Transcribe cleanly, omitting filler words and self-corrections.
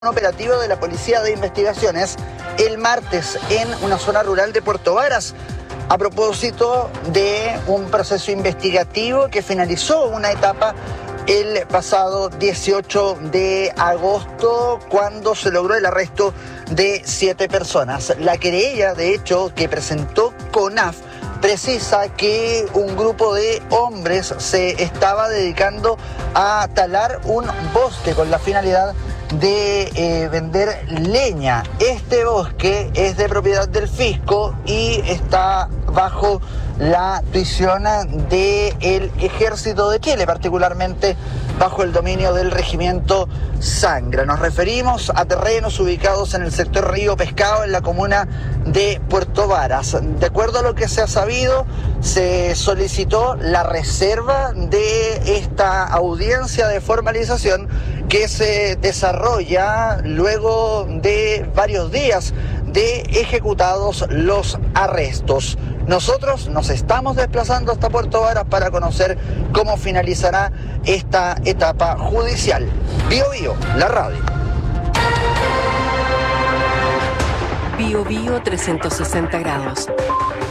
Un operativo de la Policía de Investigaciones el martes en una zona rural de Puerto Varas a propósito de un proceso investigativo que finalizó una etapa el pasado 18 de agosto cuando se logró el arresto de 7 personas. La querella, de hecho, que presentó CONAF precisa que un grupo de hombres se estaba dedicando a talar un bosque con la finalidad de vender leña. Este bosque es de propiedad del fisco y está bajo la tuición del Ejército de Chile, particularmente bajo el dominio del regimiento Sangra. Nos referimos a terrenos ubicados en el sector Río Pescado, en la comuna de Puerto Varas. De acuerdo a lo que se ha sabido, se solicitó la reserva de esta audiencia de formalización que se desarrolla luego de varios días de ejecutados los arrestos. Nosotros nos estamos desplazando hasta Puerto Varas para conocer cómo finalizará esta etapa judicial. Bio Bio, la radio. Bio Bio 360 grados.